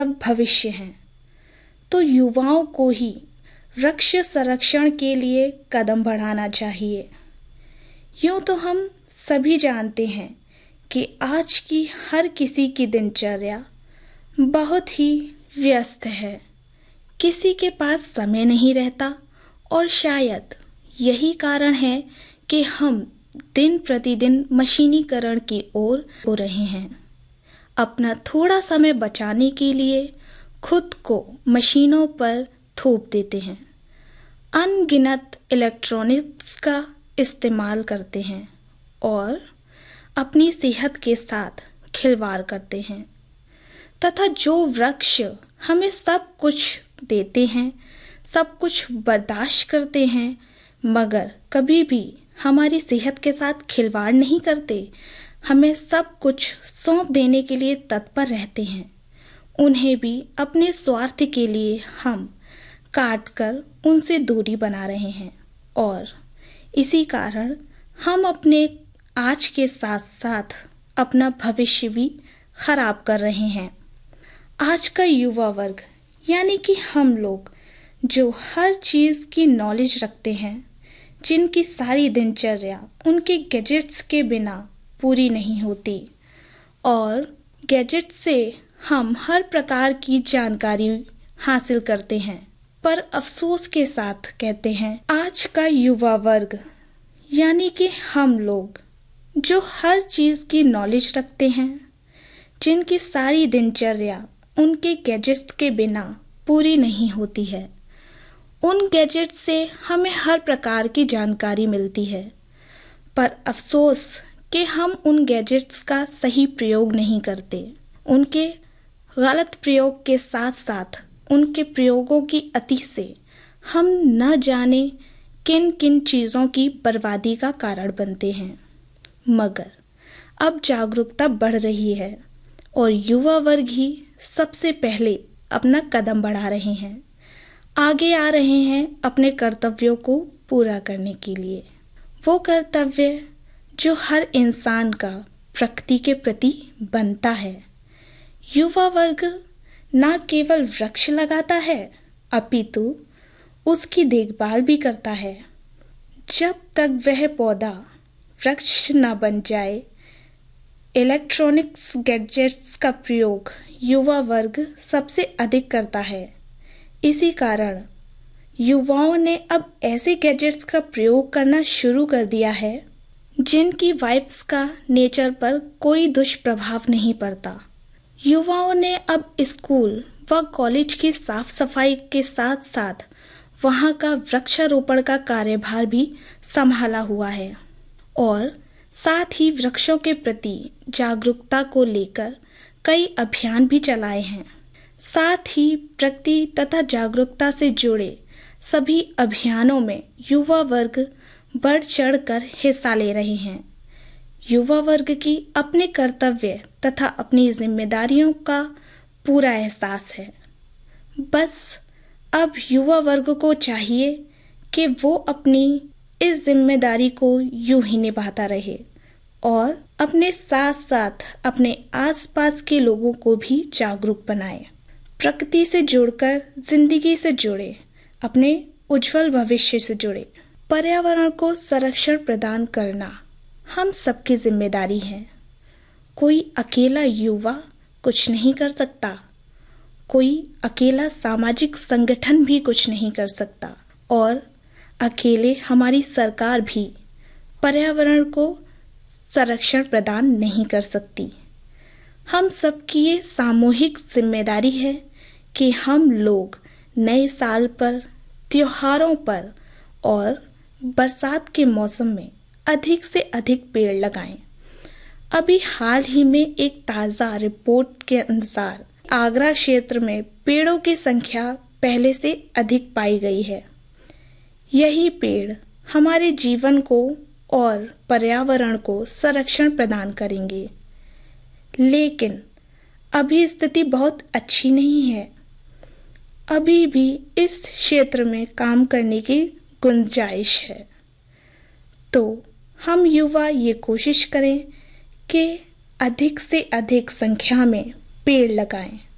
भविष्य हैं, तो युवाओं को ही वृक्ष संरक्षण के लिए कदम बढ़ाना चाहिए। यूँ तो हम सभी जानते हैं कि आज की हर किसी की दिनचर्या बहुत ही व्यस्त है। किसी के पास समय नहीं रहता और शायद यही कारण है कि हम दिन प्रतिदिन मशीनीकरण की ओर हो रहे हैं। अपना थोड़ा समय बचाने के लिए खुद को मशीनों पर थोप देते हैं, अनगिनत इलेक्ट्रॉनिक्स का इस्तेमाल करते हैं और अपनी सेहत के साथ खिलवाड़ करते हैं तथा जो वृक्ष हमें सब कुछ देते हैं, सब कुछ बर्दाश्त करते हैं, मगर कभी भी हमारी सेहत के साथ खिलवाड़ नहीं करते, हमें सब कुछ सौंप देने के लिए तत्पर रहते हैं, उन्हें भी अपने स्वार्थ के लिए हम काट कर उनसे दूरी बना रहे हैं और इसी कारण हम अपने आज के साथ साथ अपना भविष्य भी खराब कर रहे हैं। आज का युवा वर्ग यानी कि हम लोग जो हर चीज़ की नॉलेज रखते हैं, जिनकी सारी दिनचर्या उनके गैजेट्स के बिना पूरी नहीं होती और गैजेट से हम हर प्रकार की जानकारी हासिल करते हैं, पर अफसोस के साथ कहते हैं आज का युवा वर्ग यानी कि हम लोग जो हर चीज़ की नॉलेज रखते हैं, जिनकी सारी दिनचर्या उनके गैजेट्स के बिना पूरी नहीं होती है, उन गैजेट्स से हमें हर प्रकार की जानकारी मिलती है, पर अफसोस कि हम उन गैजेट्स का सही प्रयोग नहीं करते। उनके गलत प्रयोग के साथ साथ उनके प्रयोगों की अति से हम न जाने किन किन चीज़ों की बर्बादी का कारण बनते हैं। मगर अब जागरूकता बढ़ रही है और युवा वर्ग ही सबसे पहले अपना कदम बढ़ा रहे हैं, आगे आ रहे हैं अपने कर्तव्यों को पूरा करने के लिए। वो कर्तव्य जो हर इंसान का प्रकृति के प्रति बनता है। युवा वर्ग न केवल वृक्ष लगाता है अपितु उसकी देखभाल भी करता है। जब तक वह पौधा वृक्ष न बन जाए, इलेक्ट्रॉनिक्स गैजेट्स का प्रयोग युवा वर्ग सबसे अधिक करता है। इसी कारण युवाओं ने अब ऐसे गैजेट्स का प्रयोग करना शुरू कर दिया है जिनकी वाइब्स का नेचर पर कोई दुष्प्रभाव नहीं पड़ता। युवाओं ने अब स्कूल व कॉलेज की साफ सफाई के साथ साथ वहां का वृक्षारोपण का कार्यभार भी संभाला हुआ है और साथ ही वृक्षों के प्रति जागरूकता को लेकर कई अभियान भी चलाए हैं। साथ ही प्रकृति तथा जागरूकता से जुड़े सभी अभियानों में युवा वर्ग बढ़ चढ़कर हिस्सा ले रहे हैं। युवा वर्ग की अपने कर्तव्य तथा अपनी जिम्मेदारियों का पूरा एहसास है। बस अब युवा वर्ग को चाहिए कि वो अपनी इस जिम्मेदारी को यूं ही निभाता रहे और अपने साथ साथ अपने आसपास के लोगों को भी जागरूक बनाए, प्रकृति से जुड़कर जिंदगी से जुड़े, अपने उज्जवल भविष्य से जुड़े। पर्यावरण को संरक्षण प्रदान करना हम सबकी जिम्मेदारी है। कोई अकेला युवा कुछ नहीं कर सकता, कोई अकेला सामाजिक संगठन भी कुछ नहीं कर सकता और अकेले हमारी सरकार भी पर्यावरण को संरक्षण प्रदान नहीं कर सकती। हम सबकी ये सामूहिक जिम्मेदारी है कि हम लोग नए साल पर, त्योहारों पर और बरसात के मौसम में अधिक से अधिक पेड़ लगाएं। अभी हाल ही में एक ताज़ा रिपोर्ट के अनुसार आगरा क्षेत्र में पेड़ों की संख्या पहले से अधिक पाई गई है। यही पेड़ हमारे जीवन को और पर्यावरण को संरक्षण प्रदान करेंगे। लेकिन अभी स्थिति बहुत अच्छी नहीं है। अभी भी इस क्षेत्र में काम करने की गुंजाइश है। तो हम युवा ये कोशिश करें कि अधिक से अधिक संख्या में पेड़ लगाएं।